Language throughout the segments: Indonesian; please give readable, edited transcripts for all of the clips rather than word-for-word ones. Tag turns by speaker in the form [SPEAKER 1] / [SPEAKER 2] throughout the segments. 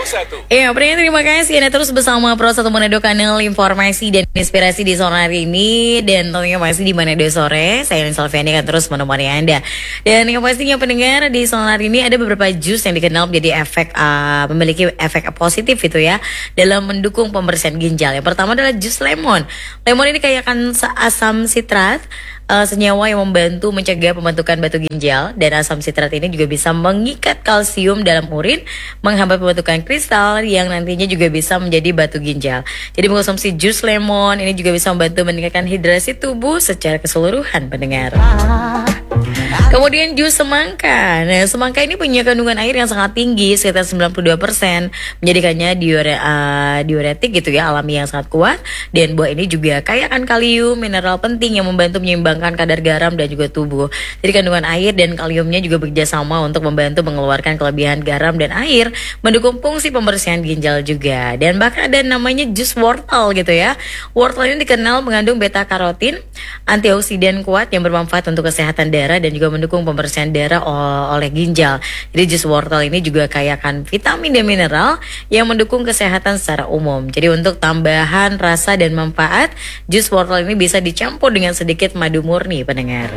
[SPEAKER 1] Iya, terima kasih Anda terus bersama Pro 1 Manado, kanal informasi dan inspirasi di sore hari ini. Dan tentunya masih di Manado Sore, saya Lin Salviani akan terus menemani Anda. Dan yang pastinya pendengar, di sore hari ini ada beberapa jus yang dikenal menjadi memiliki efek positif itu ya, dalam mendukung pembersihan ginjal. Yang pertama adalah jus lemon. Lemon ini kaya akan asam sitrat, senyawa yang membantu mencegah pembentukan batu ginjal, dan asam sitrat ini juga bisa mengikat kalsium dalam urin, menghambat pembentukan kristal yang nantinya juga bisa menjadi batu ginjal. Jadi mengkonsumsi jus lemon ini juga bisa membantu meningkatkan hidrasi tubuh secara keseluruhan, pendengar. Kemudian jus semangka. Nah, semangka ini punya kandungan air yang sangat tinggi, sekitar 92%, menjadikannya diuretik gitu ya, alami yang sangat kuat. Dan buah ini juga kaya akan kalium, mineral penting yang membantu menyeimbangkan kadar garam dan juga tubuh. Jadi kandungan air dan kaliumnya juga bekerjasama untuk membantu mengeluarkan kelebihan garam dan air, mendukung fungsi pembersihan ginjal juga. Dan bahkan ada namanya jus wortel gitu ya. Wortel ini dikenal mengandung beta karotin, antioksidan kuat yang bermanfaat untuk kesehatan darah dan juga mendukung pembersihan darah oleh ginjal. Jadi jus wortel ini juga kaya akan vitamin dan mineral yang mendukung kesehatan secara umum. Jadi untuk tambahan rasa dan manfaat, jus wortel ini bisa dicampur dengan sedikit madu murni, pendengar.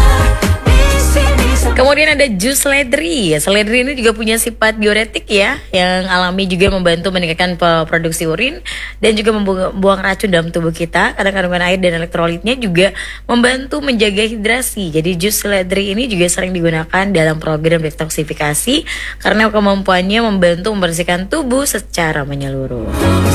[SPEAKER 1] Kemudian ada jus seledri. Seledri ini juga punya sifat diuretik ya, yang alami juga membantu meningkatkan produksi urin dan juga membuang racun dalam tubuh kita. Karena kandungan air dan elektrolitnya juga membantu menjaga hidrasi. Jadi jus seledri ini juga sering digunakan dalam program detoksifikasi karena kemampuannya membantu membersihkan tubuh secara menyeluruh.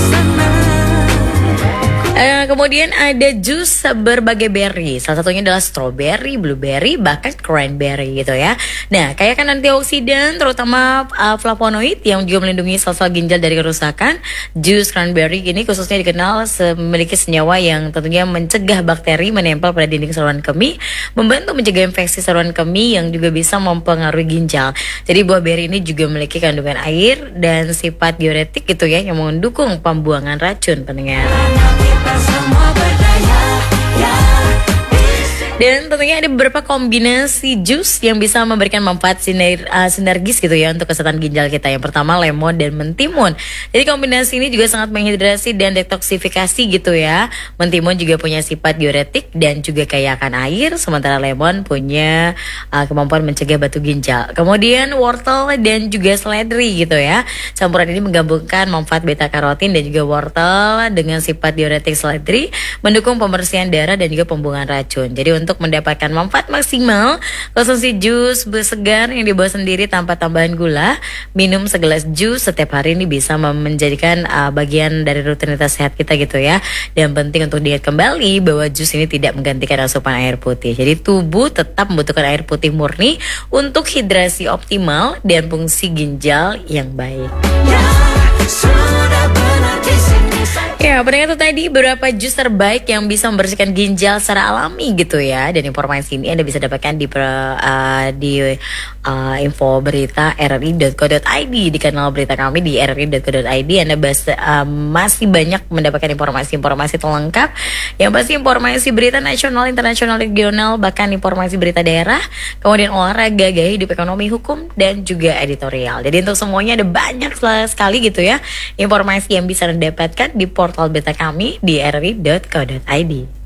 [SPEAKER 1] Kemudian ada jus berbagai berry. Salah satunya adalah strawberry, blueberry, bahkan cranberry gitu ya. Nah, kaya kan antioksidan, terutama flavonoid yang juga melindungi sel-sel ginjal dari kerusakan. Jus cranberry ini khususnya dikenal memiliki senyawa yang tentunya mencegah bakteri menempel pada dinding saluran kemih, membantu mencegah infeksi saluran kemih yang juga bisa mempengaruhi ginjal. Jadi buah beri ini juga memiliki kandungan air dan sifat diuretik gitu ya, yang mendukung pembuangan racun, pendengar. Dan tentunya ada beberapa kombinasi jus yang bisa memberikan manfaat sinergis gitu ya untuk kesehatan ginjal kita. Yang pertama lemon dan mentimun. Jadi kombinasi ini juga sangat menghidrasi dan detoksifikasi gitu ya. Mentimun juga punya sifat diuretik dan juga kaya akan air, sementara lemon punya kemampuan mencegah batu ginjal. Kemudian wortel dan juga seledri gitu ya. Campuran ini menggabungkan manfaat beta karotin dan juga wortel dengan sifat diuretik seledri, mendukung pembersihan darah dan juga pembuangan racun. Jadi untuk mendapatkan manfaat maksimal, konsumsi jus segar yang dibuat sendiri tanpa tambahan gula. Minum segelas jus setiap hari ini bisa menjadikan bagian dari rutinitas sehat kita gitu ya. Dan penting untuk diingat kembali bahwa jus ini tidak menggantikan asupan air putih. Jadi tubuh tetap membutuhkan air putih murni untuk hidrasi optimal dan fungsi ginjal yang baik. Ya, pendengar itu tadi beberapa jus terbaik yang bisa membersihkan ginjal secara alami gitu ya. Dan informasi ini Anda bisa dapatkan di info berita rri.co.id, di kanal berita kami di rri.co.id. Anda masih banyak mendapatkan informasi-informasi terlengkap, yang pasti informasi berita nasional, internasional, regional, bahkan informasi berita daerah, kemudian olahraga, gaya hidup, ekonomi, hukum, dan juga editorial. Jadi untuk semuanya ada banyak sekali gitu ya informasi yang bisa Anda dapatkan di portal berita kami di rri.co.id.